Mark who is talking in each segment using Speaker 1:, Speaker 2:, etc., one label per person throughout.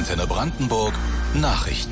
Speaker 1: Antenne Brandenburg Nachrichten.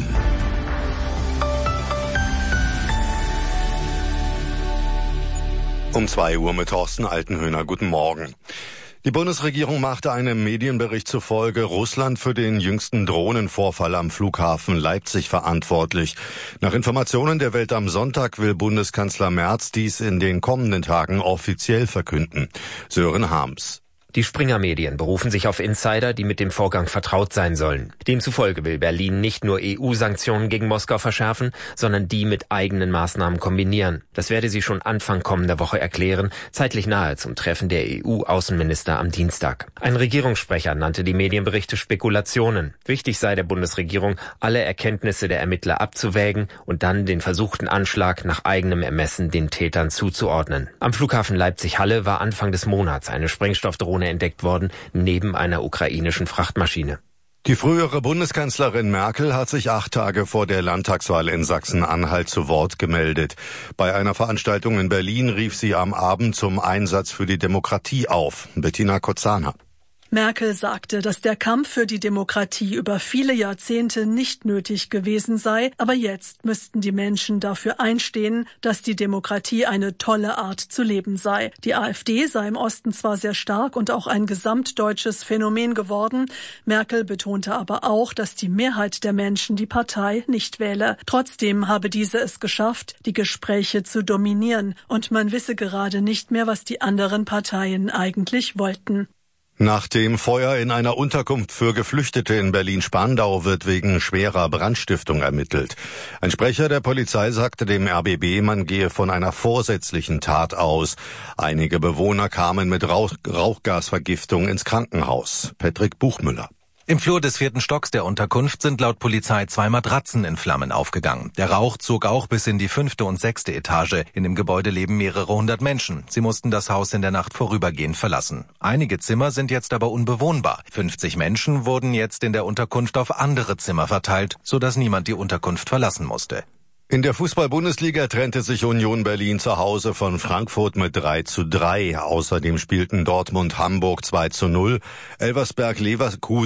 Speaker 2: Um 2 Uhr mit Thorsten Altenhöhner. Guten Morgen. Die Bundesregierung machte einem Medienbericht zufolge Russland für den jüngsten Drohnenvorfall am Flughafen Leipzig verantwortlich. Nach Informationen der Welt am Sonntag will Bundeskanzler Merz dies in den kommenden Tagen offiziell verkünden. Sören Harms.
Speaker 3: Die Springer-Medien berufen sich auf Insider, die mit dem Vorgang vertraut sein sollen. Demzufolge will Berlin nicht nur EU-Sanktionen gegen Moskau verschärfen, sondern die mit eigenen Maßnahmen kombinieren. Das werde sie schon Anfang kommender Woche erklären, zeitlich nahe zum Treffen der EU-Außenminister am Dienstag. Ein Regierungssprecher nannte die Medienberichte Spekulationen. Wichtig sei der Bundesregierung, alle Erkenntnisse der Ermittler abzuwägen und dann den versuchten Anschlag nach eigenem Ermessen den Tätern zuzuordnen. Am Flughafen Leipzig-Halle war Anfang des Monats eine Sprengstoffdrohne entdeckt worden, neben einer ukrainischen Frachtmaschine.
Speaker 2: Die frühere Bundeskanzlerin Merkel hat sich 8 Tage vor der Landtagswahl in Sachsen-Anhalt zu Wort gemeldet. Bei einer Veranstaltung in Berlin rief sie am Abend zum Einsatz für die Demokratie auf. Bettina Kozana.
Speaker 4: Merkel sagte, dass der Kampf für die Demokratie über viele Jahrzehnte nicht nötig gewesen sei, aber jetzt müssten die Menschen dafür einstehen, dass die Demokratie eine tolle Art zu leben sei. Die AfD sei im Osten zwar sehr stark und auch ein gesamtdeutsches Phänomen geworden, Merkel betonte aber auch, dass die Mehrheit der Menschen die Partei nicht wähle. Trotzdem habe diese es geschafft, die Gespräche zu dominieren, und man wisse gerade nicht mehr, was die anderen Parteien eigentlich wollten.
Speaker 2: Nach dem Feuer in einer Unterkunft für Geflüchtete in Berlin-Spandau wird wegen schwerer Brandstiftung ermittelt. Ein Sprecher der Polizei sagte dem RBB, man gehe von einer vorsätzlichen Tat aus. Einige Bewohner kamen mit Rauchgasvergiftung ins Krankenhaus. Patrick Buchmüller.
Speaker 5: Im Flur des 4. Stocks der Unterkunft sind laut Polizei 2 Matratzen in Flammen aufgegangen. Der Rauch zog auch bis in die 5. und 6. Etage. In dem Gebäude leben mehrere hundert Menschen. Sie mussten das Haus in der Nacht vorübergehend verlassen. Einige Zimmer sind jetzt aber unbewohnbar. 50 Menschen wurden jetzt in der Unterkunft auf andere Zimmer verteilt, sodass niemand die Unterkunft verlassen musste.
Speaker 2: In der Fußball-Bundesliga trennte sich Union Berlin zu Hause von Frankfurt mit 3:3. Außerdem spielten Dortmund Hamburg 2:0, Elversberg Leverkusen